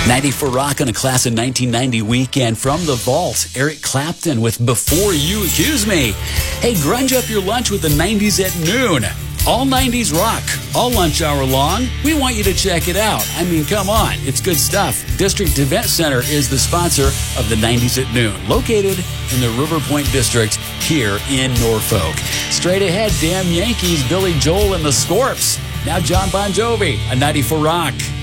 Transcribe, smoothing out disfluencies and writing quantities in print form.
94 Rock on a class of 1990 weekend from the vault. Eric Clapton with Before You Accuse Me. Hey, grunge up your lunch with the 90s at noon. All 90s rock, all lunch hour long. We want you to check it out. I mean, come on, it's good stuff. District Event Center is the sponsor of the 90s at noon, located in the River Point District here in Norfolk. Straight ahead, Damn Yankees, Billy Joel and the Scorps. Now John Bon Jovi on 94 Rock.